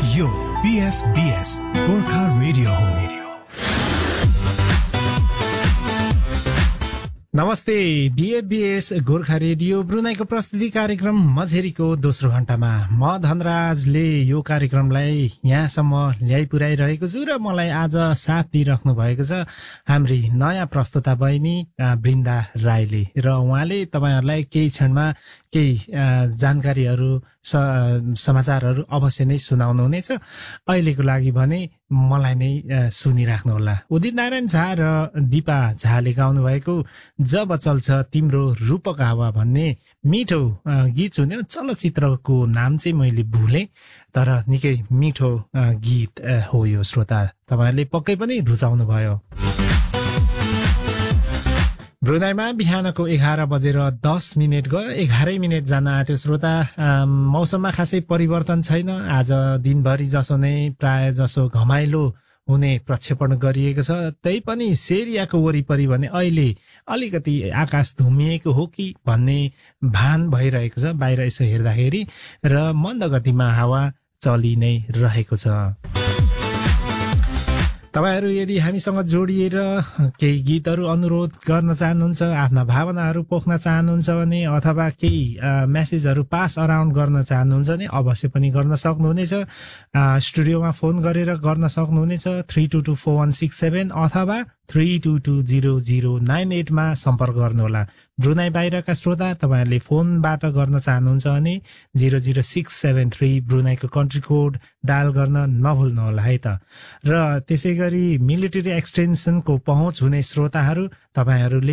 यो PFBS Gorkha radio हो। नमस्ते, BFBS गोर्खा रेडियो ब्रुनाईको प्रस्तुति कार्यक्रम मझेरीको दोस्रो घण्टामा म धनराजले यो कार्यक्रमलाई यहाँसम्म ल्याइ पुर्याइरहेको छु र मलाई आज साथ दिइराख्नु भएको छ हाम्री नयाँ प्रस्तुता बहिनी बृन्दा राईले, र उहाँले तपाईहरुलाई केही क्षणमा केही जानकारीहरू समाचारहरू अवश्य नै सुनाउनु हुनेछ। अहिलेको लागि भने मलाई नै सुनिराख्नुहोला। उदित नारायण झा र दिपा झाले गाउनु भएको जब चल्छ तिम्रो रूपक हावा भन्ने मिठो गीत सुन्यो। चलचित्रको नाम चाहिँ मैले भुलेँ, तर निकै मिठो गीत हो यो। श्रोता तपाईहरुले पक्कै पनि रुचाउनु भयो। ब्रुनाईमा बिहानको 11:10 गयो, 11 मिनेट जान आँट्यो। श्रोता, मौसममा खासै परिवर्तन छैन। आज दिनभरि जसो नै प्राय जसो घमाइलो हुने प्रक्षेपण गरिएको छ। त्यही पनि सेरियाको वरिपरि भने अहिले अलिकति आकाश धुमिएको हो कि भन्ने भान भइरहेको छ बाहिर यसो हेर्दाखेरि, र मन्द गतिमा हावा चलि नै रहेको छ। तपाईहरु यदि हामीसँग जोडिएर केही गीतहरू अनुरोध गर्न चाहनुहुन्छ, आफ्ना भावनाहरू पोख्न चाहनुहुन्छ भने, अथवा केही मेसेजहरू पास अराउन्ड गर्न चाहनुहुन्छ भने अवश्य पनि गर्न सक्नुहुनेछ। स्टुडियोमा फोन गरेर गर्न सक्नुहुनेछ 32242167 अथवा 32200998 मा सम्पर्क गर्नुहोला। ब्रुनाई बाहिरका श्रोता तपाईहरुले फोनबाट गर्न चाहनुहुन्छ भने 00673 ब्रुनाईको कन्ट्री कोड डायल गर्न नभुल्नुहोला है त। र त्यसै गरी मिलिटरी एक्सटेन्सनको पहुँच हुने श्रोताहरू तपाईहरुले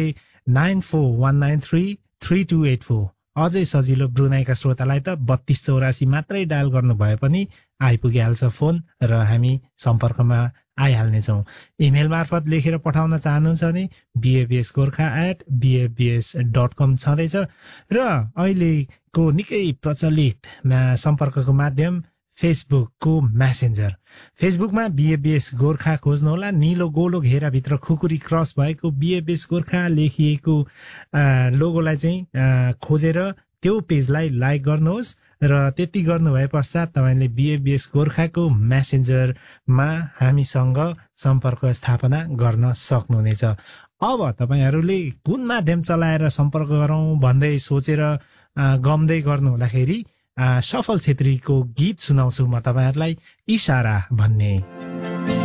9419333284 अझै सजिलो ब्रुनाईका श्रोतालाई त 3284 मात्रै डायल गर्नु भए पनि आइपुगिहाल्छ फोन, र हामी सम्पर्कमा आइहाल्नेछौँ। इमेल मार्फत लेखेर पठाउन चाहनुहुन्छ भने bfbsgorkha@bfbs.com छँदैछ। र अहिलेको निकै प्रचलित सम्पर्कको माध्यम फेसबुकको म्यासेन्जर। फेसबुकमा BFBS गोर्खा खोज्नुहोला। निलो गोलो घेराभित्र खुकुरी क्रस भएको BFBS गोर्खा लेखिएको लोगोलाई चाहिँ खोजेर त्यो पेजलाई लाइक गर्नुहोस्, र त्यति गर्नु भए पश्चात तपाईले BFBS गोर्खाको म्यासेन्जरमा हामीसँग सम्पर्क स्थापना गर्न सक्नुहुनेछ। अब तपाईहरुले कुन माध्यम चलाएर सम्पर्क गरौँ भन्दै सोचेर गम्दै गर्नु हुँदाखेरि सफल छेत्रीको गीत सुनाउँछु म तपाईहरुलाई, इशारा भन्ने।